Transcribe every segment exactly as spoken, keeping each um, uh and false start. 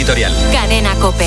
editorial. Cadena COPE.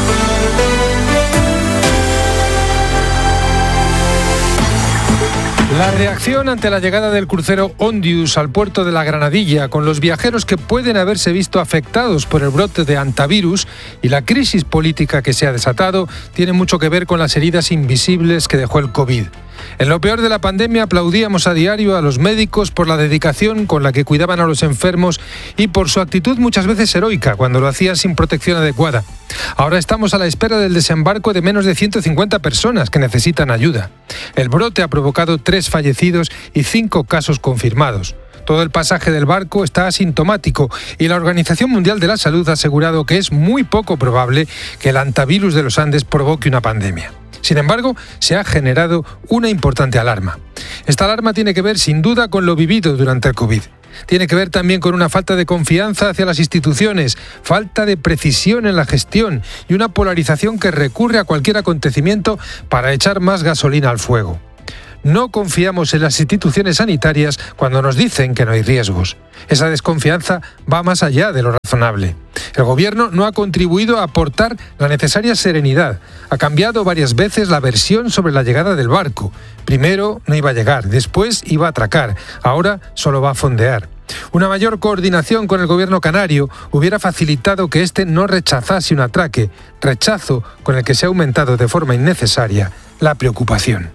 La reacción ante la llegada del crucero Ondius al puerto de la Granadilla, con los viajeros que pueden haberse visto afectados por el brote de hantavirus y la crisis política que se ha desatado, tiene mucho que ver con las heridas invisibles que dejó el COVID. En lo peor de la pandemia aplaudíamos a diario a los médicos por la dedicación con la que cuidaban a los enfermos y por su actitud muchas veces heroica cuando lo hacían sin protección adecuada. Ahora estamos a la espera del desembarco de menos de ciento cincuenta personas que necesitan ayuda. El brote ha provocado tres fallecidos y cinco casos confirmados. Todo el pasaje del barco está asintomático y la Organización Mundial de la Salud ha asegurado que es muy poco probable que el hantavirus de los Andes provoque una pandemia. Sin embargo, se ha generado una importante alarma. Esta alarma tiene que ver sin duda con lo vivido durante el COVID. Tiene que ver también con una falta de confianza hacia las instituciones, falta de precisión en la gestión y una polarización que recurre a cualquier acontecimiento para echar más gasolina al fuego. No confiamos en las instituciones sanitarias cuando nos dicen que no hay riesgos. Esa desconfianza va más allá de lo razonable. El Gobierno no ha contribuido a aportar la necesaria serenidad. Ha cambiado varias veces la versión sobre la llegada del barco. Primero no iba a llegar, después iba a atracar, ahora solo va a fondear. Una mayor coordinación con el Gobierno canario hubiera facilitado que éste no rechazase un atraque, rechazo con el que se ha aumentado de forma innecesaria la preocupación.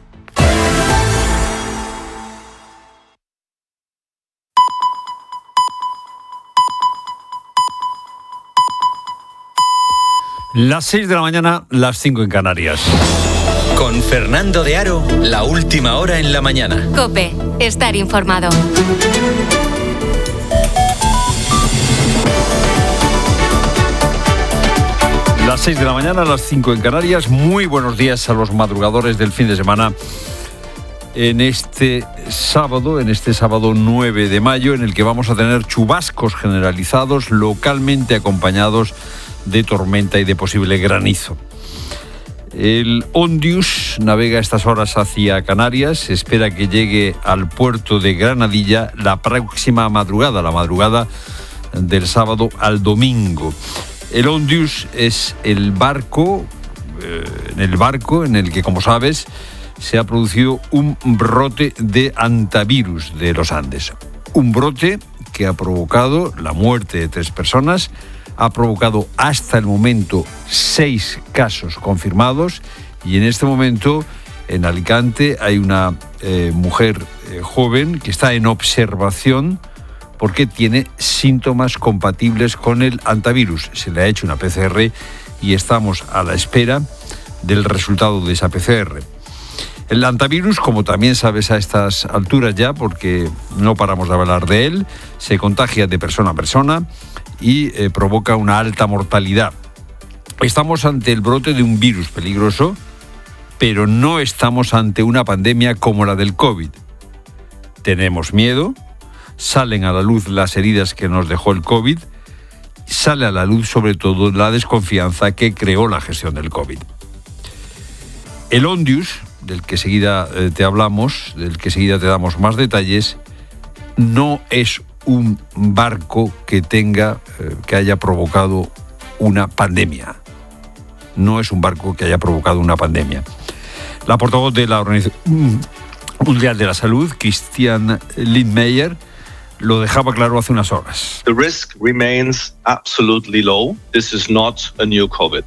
Las seis de la mañana, las cinco en Canarias. Con Fernando de Aro, la última hora en la mañana. COPE, estar informado. Las seis de la mañana, las cinco en Canarias. Muy buenos días a los madrugadores del fin de semana. En este sábado, en este sábado nueve de mayo, en el que vamos a tener chubascos generalizados, localmente acompañados de tormenta y de posible granizo. El Ondius navega a estas horas hacia Canarias. Se espera que llegue al puerto de Granadilla la próxima madrugada, la madrugada del sábado al domingo. El Ondius es el barco, eh, en el barco en el que, como sabes, se ha producido un brote de hantavirus de los Andes. Un brote que ha provocado la muerte de tres personas, ha provocado hasta el momento seis casos confirmados y en este momento en Alicante hay una eh, mujer eh, joven que está en observación porque tiene síntomas compatibles con el hantavirus. Se le ha hecho una P C R y estamos a la espera del resultado de esa P C R. El hantavirus, como también sabes a estas alturas ya, porque no paramos de hablar de él, se contagia de persona a persona y eh, provoca una alta mortalidad. Estamos ante el brote de un virus peligroso, pero no estamos ante una pandemia como la del COVID. Tenemos miedo, salen a la luz las heridas que nos dejó el COVID, sale a la luz sobre todo la desconfianza que creó la gestión del COVID. El Ondius, del que seguida eh, te hablamos, del que seguida te damos más detalles, no es un barco que tenga, eh, que haya provocado una pandemia. No es un barco que haya provocado una pandemia. La portavoz de la Organización Mundial de la Salud, Christiane Lindmeier, lo dejaba claro hace unas horas. The risk remains absolutely low. This is not a new COVID.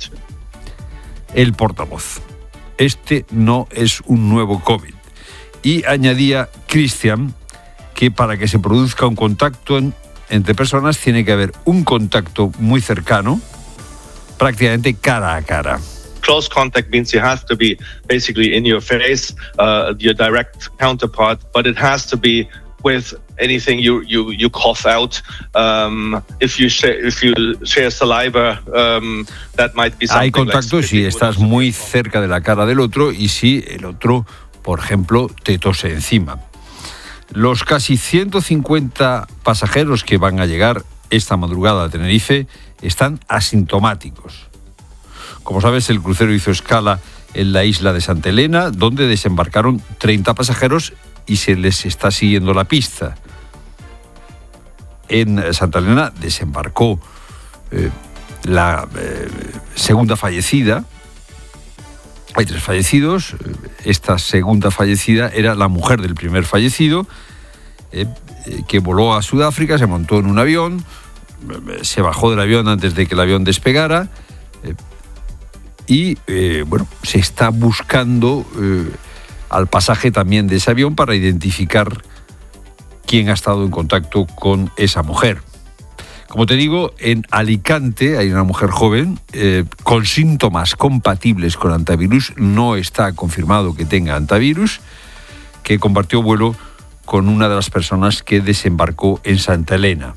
El portavoz. Este no es un nuevo COVID. Y añadía Christian que para que se produzca un contacto en, entre personas tiene que haber un contacto muy cercano, prácticamente cara a cara. Close contact means you have to be basically in your face, uh, your direct counterpart, but it has to be with anything you you you cough out. Um, if you share if you share saliva, um, that might be something. Hay contacto like si estás muy cerca de la cara del otro y si el otro, por ejemplo, te tose encima. Los casi ciento cincuenta pasajeros que van a llegar esta madrugada a Tenerife están asintomáticos. Como sabes, el crucero hizo escala en la isla de Santa Elena, donde desembarcaron treinta pasajeros y se les está siguiendo la pista. En Santa Elena desembarcó eh, la eh, segunda fallecida. Hay tres fallecidos. Esta segunda fallecida era la mujer del primer fallecido, eh, eh, que voló a Sudáfrica, se montó en un avión, eh, se bajó del avión antes de que el avión despegara, eh, y eh, bueno, se está buscando eh, al pasaje también de ese avión para identificar quién ha estado en contacto con esa mujer. Como te digo, en Alicante hay una mujer joven eh, con síntomas compatibles con antivirus, no está confirmado que tenga antivirus, que compartió vuelo con una de las personas que desembarcó en Santa Elena.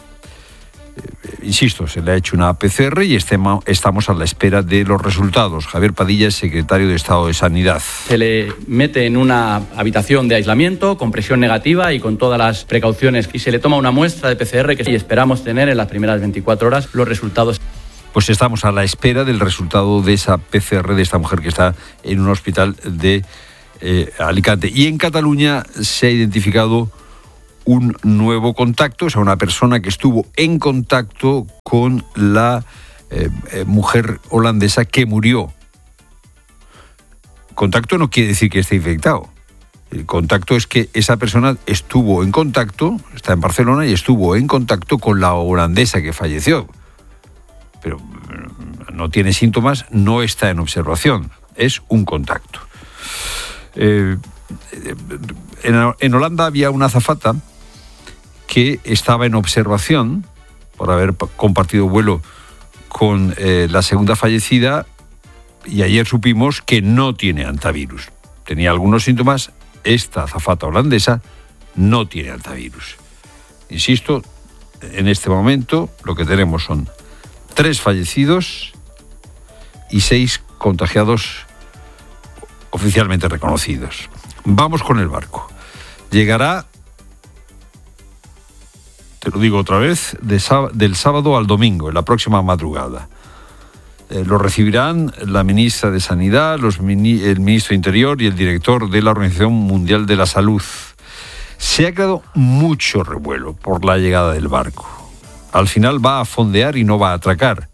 Eh, insisto, se le ha hecho una P C R y estamos a la espera de los resultados. Javier Padilla es secretario de Estado de Sanidad. Se le mete en una habitación de aislamiento con presión negativa y con todas las precauciones, y se le toma una muestra de P C R que y esperamos tener en las primeras veinticuatro horas los resultados. Pues estamos a la espera del resultado de esa P C R de esta mujer que está en un hospital de eh, Alicante. Y en Cataluña se ha identificado un nuevo contacto, o sea, una persona que estuvo en contacto con la eh, eh, mujer holandesa que murió. Contacto no quiere decir que esté infectado. El contacto es que esa persona estuvo en contacto, está en Barcelona y estuvo en contacto con la holandesa que falleció. Pero no tiene síntomas, no está en observación, es un contacto. Eh, en, en Holanda había una azafata que estaba en observación por haber compartido vuelo con eh, la segunda fallecida, y ayer supimos que no tiene antivirus. Tenía algunos síntomas, esta azafata holandesa no tiene antivirus. Insisto, en este momento lo que tenemos son tres fallecidos y seis contagiados oficialmente reconocidos. Vamos con el barco. Llegará, te lo digo otra vez, de sáb- del sábado al domingo, en la próxima madrugada. Eh, lo recibirán la ministra de Sanidad, los mini- el ministro de Interior y el director de la Organización Mundial de la Salud. Se ha creado mucho revuelo por la llegada del barco. Al final va a fondear y no va a atracar.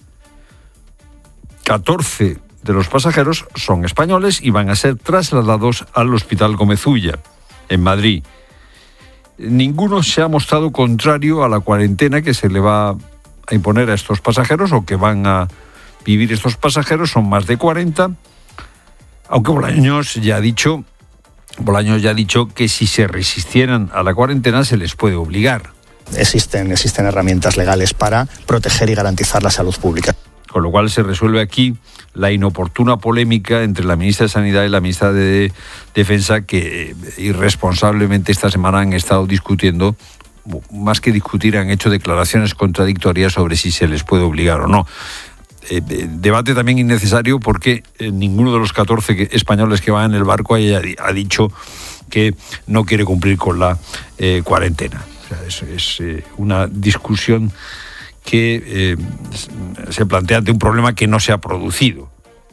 catorce de los pasajeros son españoles y van a ser trasladados al Hospital Gómez Ulla, en Madrid. Ninguno se ha mostrado contrario a la cuarentena que se le va a imponer a estos pasajeros o que van a vivir estos pasajeros. Son más de cuarenta, aunque Bolaños ya ha dicho, Bolaños ya ha dicho que si se resistieran a la cuarentena se les puede obligar. Existen, existen herramientas legales para proteger y garantizar la salud pública. Con lo cual se resuelve aquí la inoportuna polémica entre la ministra de Sanidad y la ministra de Defensa, que irresponsablemente esta semana han estado discutiendo, más que discutir, han hecho declaraciones contradictorias sobre si se les puede obligar o no. Eh, debate también innecesario porque eh, ninguno de los catorce que, españoles que van en el barco haya, ha dicho que no quiere cumplir con la eh, cuarentena. O sea, es, es eh, una discusión que eh, se plantea ante un problema que no se ha producido.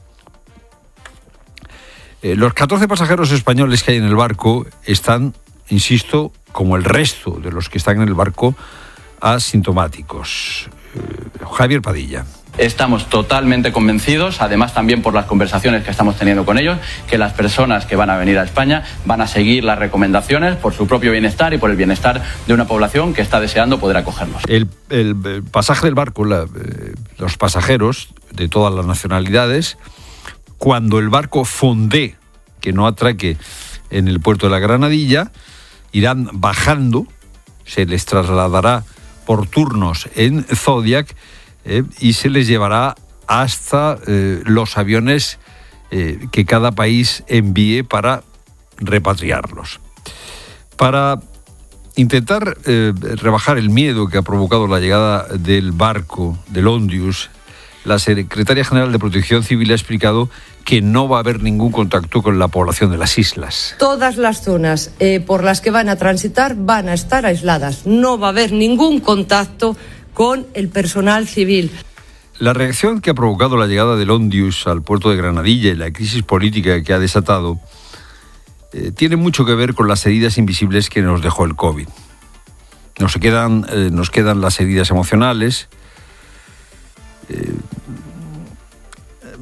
Eh, los catorce pasajeros españoles que hay en el barco están, insisto, como el resto de los que están en el barco, asintomáticos. Eh, Javier Padilla. Estamos totalmente convencidos, además también por las conversaciones que estamos teniendo con ellos, que las personas que van a venir a España van a seguir las recomendaciones por su propio bienestar y por el bienestar de una población que está deseando poder acogernos. El, el, el pasaje del barco, la, eh, los pasajeros de todas las nacionalidades, cuando el barco fondee, que no atraque en el puerto de la Granadilla, irán bajando, se les trasladará por turnos en Zodiac, Eh, y se les llevará hasta eh, los aviones eh, que cada país envíe para repatriarlos. Para intentar eh, rebajar el miedo que ha provocado la llegada del barco, del Ondius, la Secretaria General de Protección Civil ha explicado que no va a haber ningún contacto con la población de las islas. Todas las zonas eh, por las que van a transitar van a estar aisladas. No va a haber ningún contacto con el personal civil. La reacción que ha provocado la llegada del Ondius al puerto de Granadilla y la crisis política que ha desatado eh, tiene mucho que ver con las heridas invisibles que nos dejó el COVID. Nos quedan, eh, nos quedan las heridas emocionales, eh,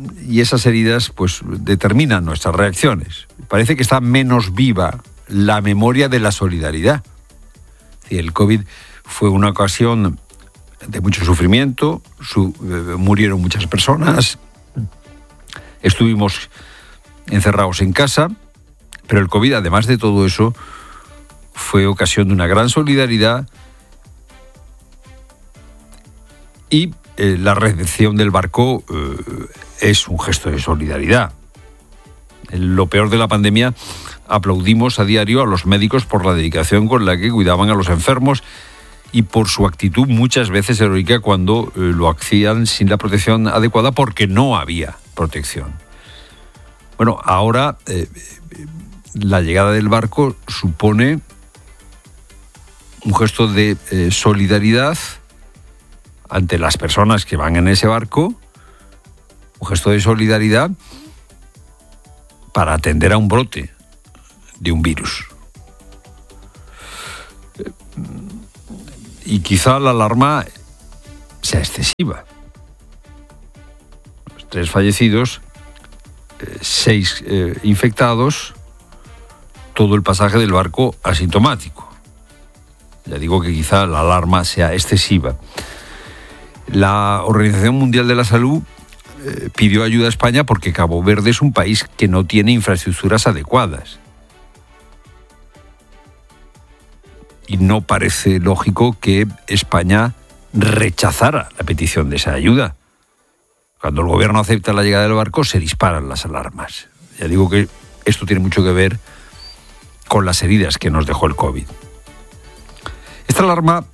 y esas heridas pues determinan nuestras reacciones. Parece que está menos viva la memoria de la solidaridad. El COVID fue una ocasión de mucho sufrimiento, su, eh, murieron muchas personas, estuvimos encerrados en casa, pero el COVID, además de todo eso, fue ocasión de una gran solidaridad y eh, la recepción del barco eh, es un gesto de solidaridad. En lo peor de la pandemia, aplaudimos a diario a los médicos por la dedicación con la que cuidaban a los enfermos y por su actitud muchas veces heroica cuando eh, lo hacían sin la protección adecuada porque no había protección. Bueno, ahora eh, la llegada del barco supone un gesto de eh, solidaridad ante las personas que van en ese barco, un gesto de solidaridad para atender a un brote de un virus. Y quizá la alarma sea excesiva. Tres fallecidos, eh, seis eh, infectados, todo el pasaje del barco asintomático. Ya digo que quizá la alarma sea excesiva. La Organización Mundial de la Salud eh, pidió ayuda a España porque Cabo Verde es un país que no tiene infraestructuras adecuadas. Y no parece lógico que España rechazara la petición de esa ayuda. Cuando el gobierno acepta la llegada del barco, se disparan las alarmas. Ya digo que esto tiene mucho que ver con las heridas que nos dejó el COVID. Esta alarma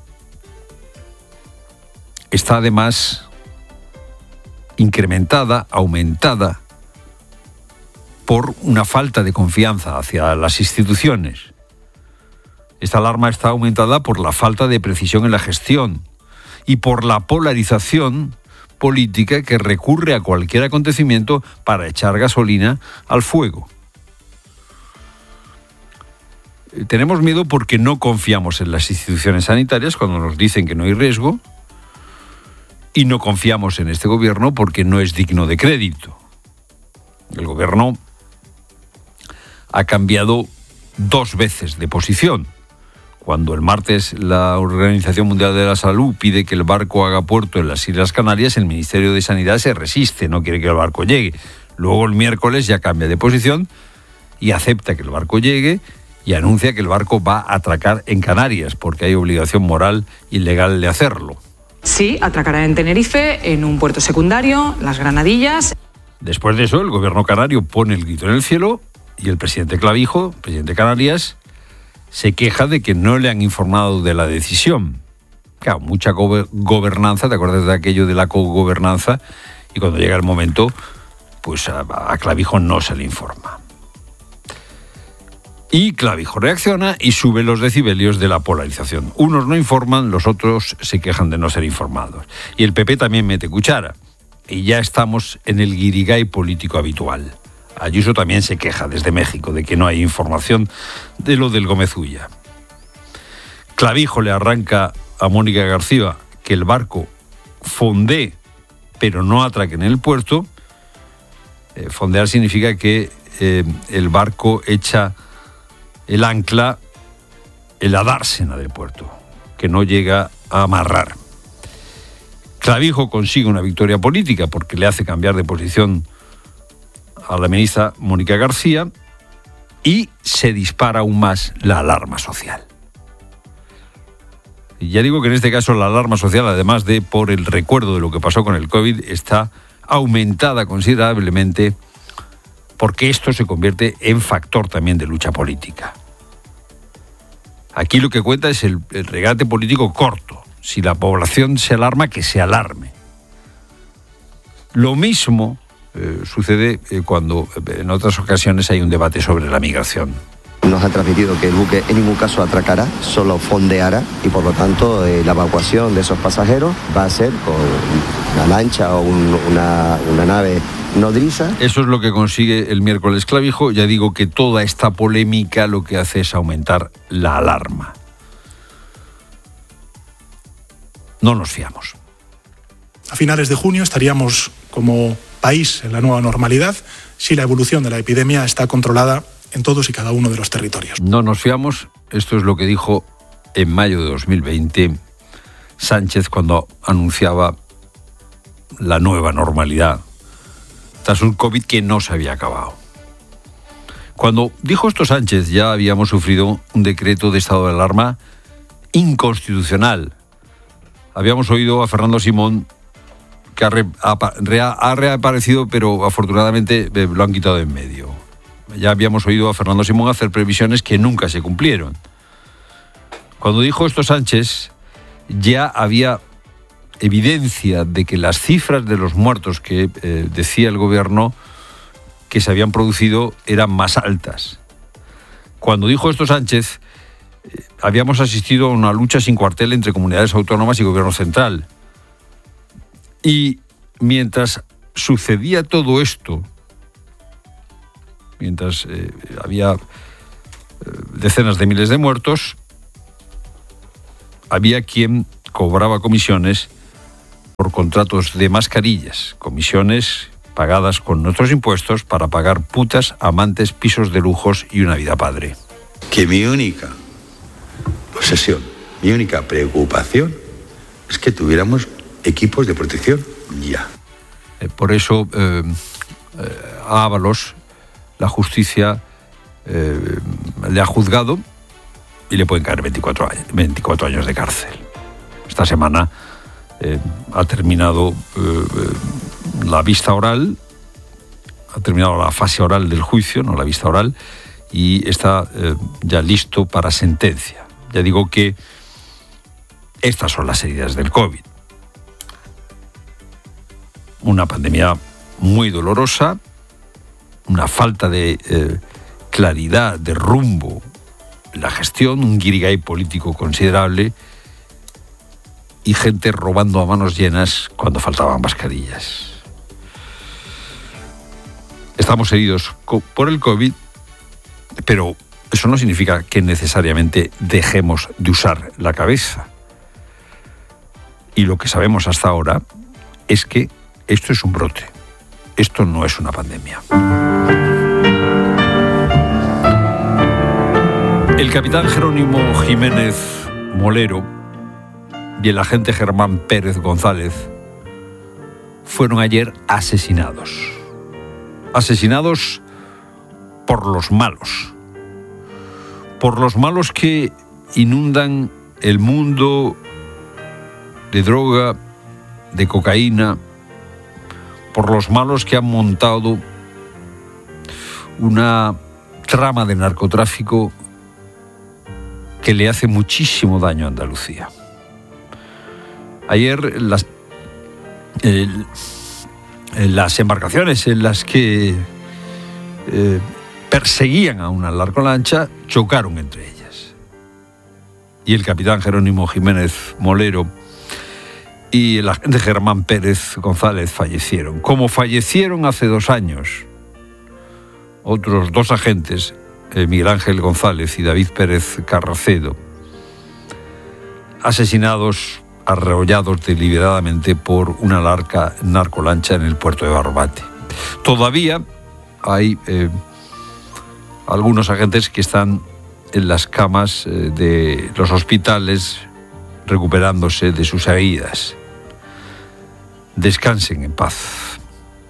está además incrementada, aumentada, por una falta de confianza hacia las instituciones. Esta alarma está aumentada por la falta de precisión en la gestión y por la polarización política que recurre a cualquier acontecimiento para echar gasolina al fuego. Tenemos miedo porque no confiamos en las instituciones sanitarias cuando nos dicen que no hay riesgo y no confiamos en este gobierno porque no es digno de crédito. El gobierno ha cambiado dos veces de posición. Cuando el martes la Organización Mundial de la Salud pide que el barco haga puerto en las Islas Canarias, el Ministerio de Sanidad se resiste, no quiere que el barco llegue. Luego el miércoles ya cambia de posición y acepta que el barco llegue y anuncia que el barco va a atracar en Canarias porque hay obligación moral y legal de hacerlo. Sí, atracará en Tenerife, en un puerto secundario, Las Granadillas. Después de eso, el gobierno canario pone el grito en el cielo y el presidente Clavijo, presidente de Canarias, se queja de que no le han informado de la decisión. Claro, mucha go- gobernanza, ¿te acuerdas de aquello de la cogobernanza? Y cuando llega el momento, pues a, a Clavijo no se le informa. Y Clavijo reacciona y sube los decibelios de la polarización. Unos no informan, los otros se quejan de no ser informados. Y el P P también mete cuchara. Y ya estamos en el guirigay político habitual. Ayuso también se queja desde México de que no hay información de lo del Gómez Ulla. Clavijo le arranca a Mónica García que el barco fondee, pero no atraque en el puerto. Eh, fondear significa que eh, el barco echa el ancla en la dársena del puerto, que no llega a amarrar. Clavijo consigue una victoria política porque le hace cambiar de posición a la ministra Mónica García y se dispara aún más la alarma social. Y ya digo que en este caso la alarma social, además de por el recuerdo de lo que pasó con el COVID, está aumentada considerablemente porque esto se convierte en factor también de lucha política. Aquí lo que cuenta es el, el regate político corto. Si la población se alarma, que se alarme. Lo mismo Eh, sucede eh, cuando eh, en otras ocasiones hay un debate sobre la migración. Nos ha transmitido que el buque en ningún caso atracará, solo fondeará y por lo tanto eh, la evacuación de esos pasajeros va a ser con una lancha o un, una, una nave nodriza. Eso es lo que consigue el miércoles Clavijo. Ya digo que toda esta polémica lo que hace es aumentar la alarma. No nos fiamos. A finales de junio estaríamos como país en la nueva normalidad si la evolución de la epidemia está controlada en todos y cada uno de los territorios. No nos fiamos, esto es lo que dijo en mayo de dos mil veinte Sánchez cuando anunciaba la nueva normalidad tras un COVID que no se había acabado. Cuando dijo esto Sánchez ya habíamos sufrido un decreto de estado de alarma inconstitucional. Habíamos oído a Fernando Simón que ha, re, ha, ha reaparecido, pero afortunadamente lo han quitado de en medio. Ya habíamos oído a Fernando Simón hacer previsiones que nunca se cumplieron. Cuando dijo esto Sánchez, ya había evidencia de que las cifras de los muertos que eh, decía el gobierno que se habían producido eran más altas. Cuando dijo esto Sánchez, eh, habíamos asistido a una lucha sin cuartel entre comunidades autónomas y gobierno central. Y mientras sucedía todo esto, mientras eh, había eh, decenas de miles de muertos, había quien cobraba comisiones por contratos de mascarillas, comisiones pagadas con nuestros impuestos para pagar putas, amantes, pisos de lujos y una vida padre. Que mi única obsesión, mi única preocupación es que tuviéramos equipos de protección ya. Eh, por eso eh, eh, a Ábalos la justicia eh, le ha juzgado y le pueden caer veinticuatro años, veinticuatro años de cárcel. Esta semana eh, ha terminado eh, la vista oral, ha terminado la fase oral del juicio, no la vista oral, y está eh, ya listo para sentencia. Ya digo que estas son las heridas del COVID. Una pandemia muy dolorosa, una falta de eh, claridad, de rumbo en la gestión, un guirigay político considerable y gente robando a manos llenas cuando faltaban mascarillas. Estamos heridos por el COVID, pero eso no significa que necesariamente dejemos de usar la cabeza. Y lo que sabemos hasta ahora es que esto es un brote. Esto no es una pandemia. El capitán Jerónimo Jiménez Molero y el agente Germán Pérez González fueron ayer asesinados. Asesinados por los malos. Por los malos que inundan el mundo de droga, de cocaína, por los malos que han montado una trama de narcotráfico que le hace muchísimo daño a Andalucía. Ayer las, eh, las embarcaciones en las que eh, perseguían a una narcolancha chocaron entre ellas. Y el capitán Jerónimo Jiménez Molero y el agente Germán Pérez González fallecieron. Como fallecieron hace dos años otros dos agentes, eh, Miguel Ángel González y David Pérez Carracedo, asesinados, arrollados deliberadamente por una larga narcolancha en el puerto de Barbate. Todavía hay eh, algunos agentes que están en las camas eh, de los hospitales recuperándose de sus heridas. Descansen en paz.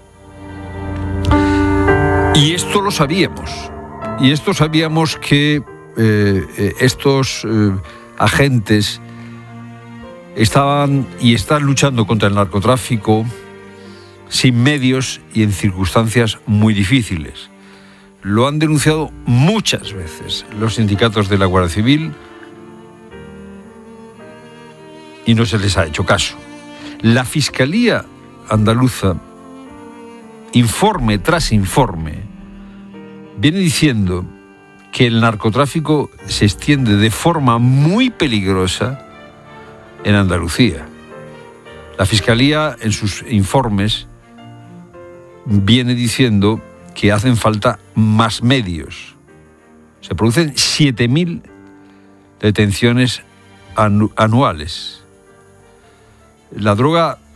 Y esto lo sabíamos. Y esto sabíamos que eh, estos eh, agentes estaban y están luchando contra el narcotráfico sin medios y en circunstancias muy difíciles. Lo han denunciado muchas veces los sindicatos de la Guardia Civil y no se les ha hecho caso. La Fiscalía andaluza, informe tras informe, viene diciendo que el narcotráfico se extiende de forma muy peligrosa en Andalucía. La Fiscalía, en sus informes, viene diciendo que hacen falta más medios. Se producen siete mil detenciones anu- anuales. La droga